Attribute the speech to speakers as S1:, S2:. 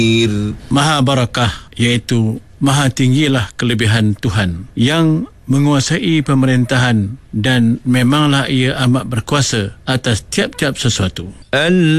S1: Maha barakah, iaitu maha tinggilah kelebihan Tuhan yang menguasai pemerintahan dan memanglah ia amat berkuasa atas tiap-tiap sesuatu.